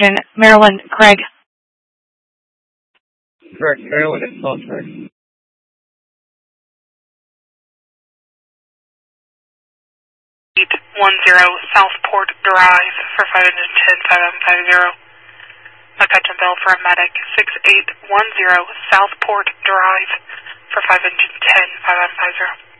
Oxygen, Maryland, Craig. Correct, Maryland, it's all correct. 810 Southport Drive for 510-5150. McCutcheon Bill for a medic. 6810 Southport Drive for 510-5150.